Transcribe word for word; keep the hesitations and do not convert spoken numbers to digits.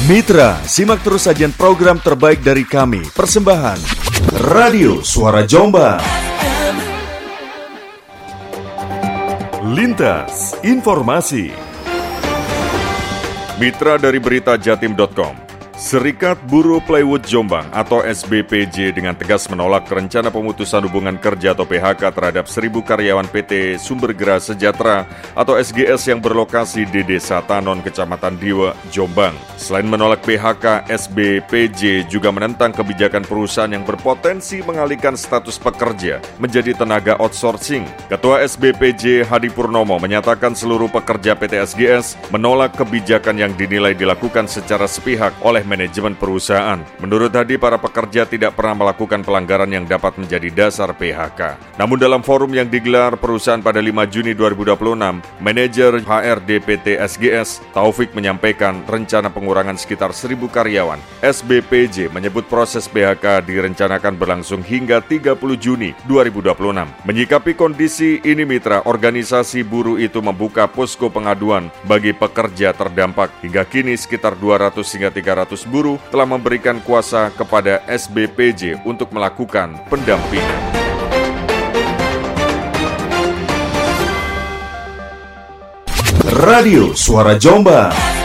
Mitra, simak terus sajian program terbaik dari kami. Persembahan Radio Suara Jombang. Lintas Informasi. Mitra dari berita jatim dot com. Serikat Buruh Plywood Jombang atau S B P J dengan tegas menolak rencana pemutusan hubungan kerja atau P H K terhadap seribu karyawan P T Sumbergera Sejahtera atau S G S yang berlokasi di Desa Tanon, Kecamatan Diwa, Jombang. Selain menolak P H K, S B P J juga menentang kebijakan perusahaan yang berpotensi mengalihkan status pekerja menjadi tenaga outsourcing. Ketua S B P J Hadi Purnomo menyatakan seluruh pekerja P T S G S menolak kebijakan yang dinilai dilakukan secara sepihak oleh manajemen perusahaan. Menurut Hadi, para pekerja tidak pernah melakukan pelanggaran yang dapat menjadi dasar P H K. Namun dalam forum yang digelar perusahaan pada lima Juni dua ribu dua puluh enam, manajer H R D P T S G S, Taufik, menyampaikan rencana pengurangan sekitar seribu karyawan. S B P J menyebut proses P H K direncanakan berlangsung hingga tiga puluh Juni dua ribu dua puluh enam. Menyikapi kondisi ini, mitra organisasi buruh itu membuka posko pengaduan bagi pekerja terdampak. Hingga kini sekitar dua ratus hingga tiga ratus buruh telah memberikan kuasa kepada S B P J untuk melakukan pendampingan. Radio Suara Jombang.